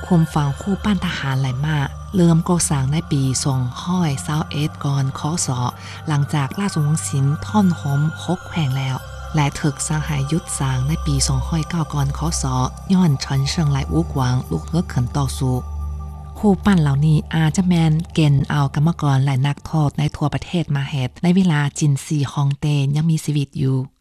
คุมฝั่งคู่ปั้นทหารไหลมาเริ่มก่อสร้างในปี221ก่อนคศหลังจากราชวงศ์ฉินท่อนหม6แขวงแล้วและถึกสร้างหายยุดสร้างในปี209ก่อนคศย้อนเฉินเชิงไหลอูกวางลูกเฮือกเขินต่อสู้คู่ปั้นเหล่านี้อาจจะแมนเกณฑ์เอากรรมกรและนักโทษในทั่วประเทศมาเฮ็ดในเวลาจินซีฮองเตยังมีชีวิตอยู่